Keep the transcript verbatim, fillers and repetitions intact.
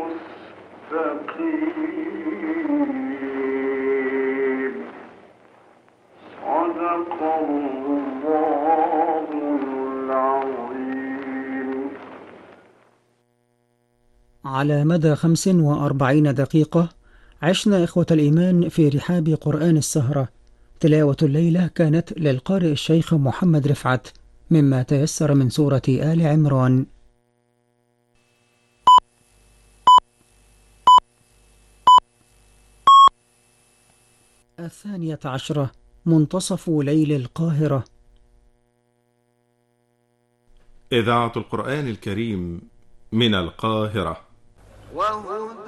مستقيم. صدق الله العظيم. على مدى خمس وأربعين دقيقة عشنا إخوة الإيمان في رحاب قرآن السهرة. تلاوة الليلة كانت للقارئ الشيخ محمد رفعت مما تيسر من سورة آل عمران. الثانية عشرة، منتصف ليل القاهرة. إذاعة القرآن الكريم من القاهرة. وهدى